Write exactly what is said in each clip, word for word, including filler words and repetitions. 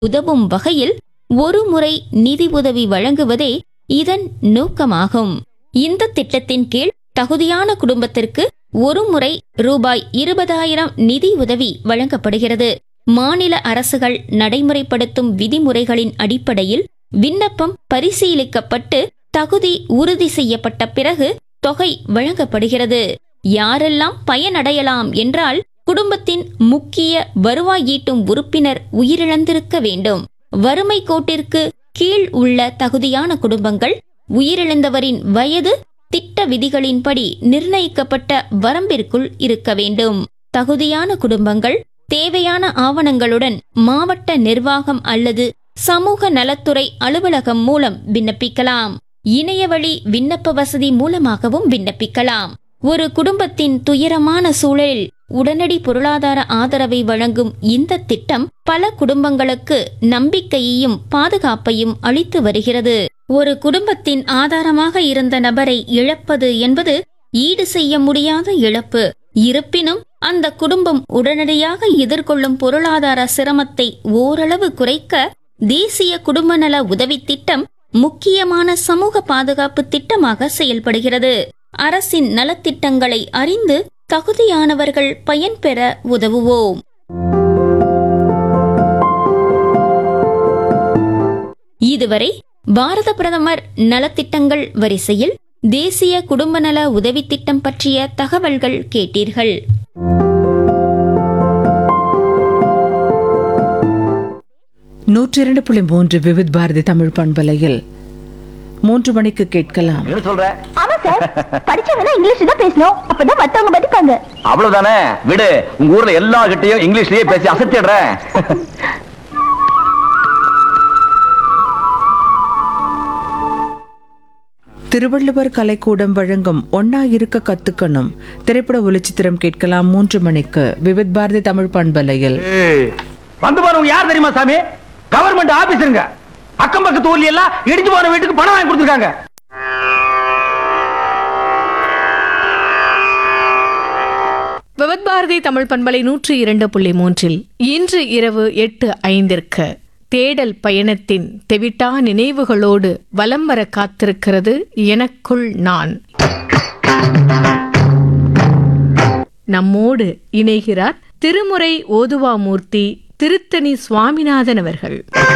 உதவும் வகையில் ஒரு முறை நிதி உதவி வழங்குவதே இதன் நோக்கமாகும். இந்த திட்டத்தின் கீழ் தகுதியான குடும்பத்திற்கு ஒரு முறை ரூபாய் இருபதாயிரம் நிதி உதவி வழங்கப்படுகிறது. மாநில அரசுகள் நடைமுறைப்படுத்தும் விதிமுறைகளின் அடிப்படையில் விண்ணப்பம் பரிசீலிக்கப்பட்டு தகுதி உறுதி செய்யப்பட்ட பிறகு தொகை வழங்கப்படுகிறது. யாரெல்லாம் பயனடையலாம் என்றால், குடும்பத்தின் முக்கிய வருவாய் ஈட்டும் உறுப்பினர் உயிரிழந்திருக்க வேண்டும். வறுமை கோட்டிற்கு கீழ் உள்ள தகுதியான குடும்பங்கள், உயிரிழந்தவரின் வயது திட்ட விதிகளின்படி நிர்ணயிக்கப்பட்ட வரம்பிற்குள் இருக்க வேண்டும். தகுதியான குடும்பங்கள் தேவையான ஆவணங்களுடன் மாவட்ட நிர்வாகம் அல்லது சமூக நலத்துறை அலுவலகம் மூலம் விண்ணப்பிக்கலாம். இணையவழி விண்ணப்ப வசதி மூலமாகவும் விண்ணப்பிக்கலாம். ஒரு குடும்பத்தின் துயரமான சூழலில் உடனடி பொருளாதார ஆதரவை வழங்கும் இந்த திட்டம் பல குடும்பங்களுக்கு நம்பிக்கையையும் பாதுகாப்பையும் அளித்து வருகிறது. ஒரு குடும்பத்தின் ஆதாரமாக இருந்த நபரை இழப்பது என்பது ஈடு செய்ய முடியாத இழப்பு. இருப்பினும் அந்த குடும்பம் உடனடியாக எதிர்கொள்ளும் பொருளாதார சிரமத்தை ஓரளவு குறைக்க தேசிய குடும்ப நல உதவி திட்டம் முக்கியமான சமூக பாதுகாப்பு திட்டமாக செயல்படுகிறது. அரசின் நலத்திட்டங்களை அறிந்து தகுதியானவர்கள் பயன்பெற உதவுவோம். இதுவரை பாரத பிரதமர் நலத்திட்டங்கள் வரிசையில் தேசிய குடும்ப நல உதவி திட்டம் பற்றிய தகவல்கள் கேட்டீர்கள். நூற்றி இரண்டு புள்ளி மூன்று விவித் பாரதி தமிழ் பண்பலையில் மூன்று மணிக்கு கேட்கலாம். அவ்வளவுதானே, விடு. உங்க ஊர்ல எல்லா கிட்டையும் இங்கிலீஷ்லயே பேசி அசத்திடுறேன். திருவள்ளுவர் கலைக்கூடம் வழங்கும் ஒன்னா இருக்க கத்துக்கணும் திரைப்பட ஒளிச்சித்திரம் கேட்கலாம். மூன்று மணிக்கு விவித் பாரதி தமிழ் பண்பலையில். வந்து பாருங்க, யார் தெரியுமா சாமி? கவர்மெண்ட் ஆபீசருங்க. அக்கம் பக்கத்து ஊர்ல எல்லாம் இடிச்சு போன வீட்டுக்கு பணம் வாங்கி கொடுத்துருக்காங்க. விவித் பாரதி தமிழ் பண்பலை நூற்றி இரண்டு புள்ளி மூன்றில் இன்று இரவு எட்டு ஐந்திற்கு தேடல் பயணத்தின் தெவிட்டா நினைவுகளோடு வலம் வர காத்திருக்கிறது எனக்குள் நான். நம்மோடு இணைகிறார் திருமுறை ஓதுவாமூர்த்தி திருத்தணி சுவாமிநாதன் அவர்கள்.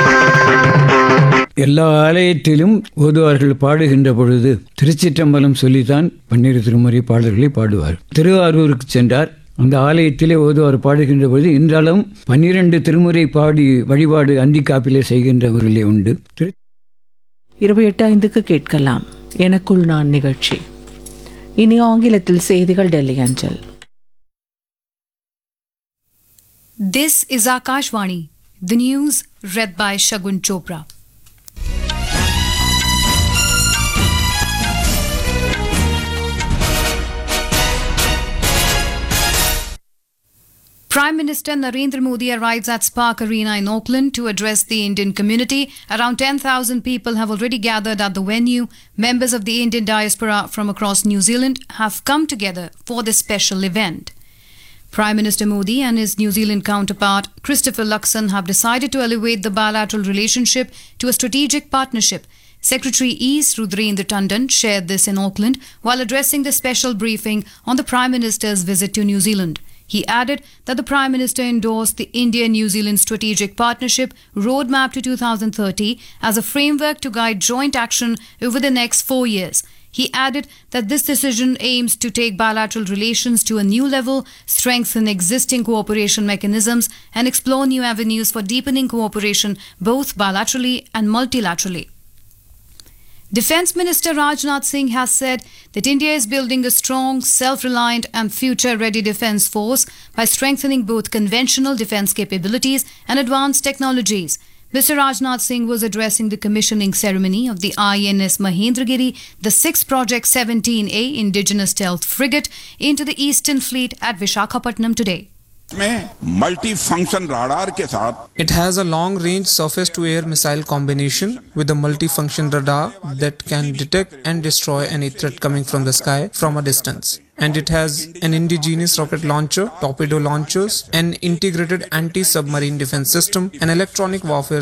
எல்லா ஆலயத்திலும் ஓதுவார்கள் பாடுகின்ற பொழுது திருச்சிற்றம்பலம் சொல்லித்தான் பன்னிரு திருமுறை பாடல்களை பாடுவார். திருவாரூருக்கு சென்றார். அந்த ஆலயத்திலே ஓதுவார் பாடுகின்ற பொழுது இன்றாலும் பன்னிரண்டு திருமுறை பாடி வழிபாடு அந்தி காப்பிலே செய்கின்றவர்களே உண்டு. இருபத்தி எட்டு ஐந்துக்கு கேட்கலாம் எனக்குள் நான் நிகழ்ச்சி. இனி ஆங்கிலத்தில் செய்திகள் டெல்லி அஞ்சல். This is Akashvani, the news read by Shagun Chopra. Prime Minister Narendra Modi arrives at Spark Arena in Auckland to address the Indian community. Around ten thousand people have already gathered at the venue. Members of the Indian diaspora from across New Zealand have come together for this special event. Prime Minister Modi and his New Zealand counterpart Christopher Luxon have decided to elevate the bilateral relationship to a strategic partnership. Secretary E. Rudrendra Tandon shared this in Auckland while addressing the special briefing on the Prime Minister's visit to New Zealand. He added that the Prime Minister endorsed the India-New Zealand Strategic Partnership Roadmap to two thousand thirty as a framework to guide joint action over the next four years. He added that this decision aims to take bilateral relations to a new level, strengthen existing cooperation mechanisms, and explore new avenues for deepening cooperation both bilaterally and multilaterally. Defence Minister Rajnath Singh has said that India is building a strong, self-reliant and future-ready defence force by strengthening both conventional defence capabilities and advanced technologies. Mister Rajnath Singh was addressing the commissioning ceremony of the I N S Mahendragiri, the sixth Project seventeen A indigenous stealth frigate, into the Eastern Fleet at Visakhapatnam today. Multi function radar के साथ It has a long range surface to air missile combination with a multi-function radar that can detect and destroy any threat coming from the sky from a distance. And it has an indigenous rocket launcher, torpedo launchers, an integrated anti-submarine defense system, an electronic warfare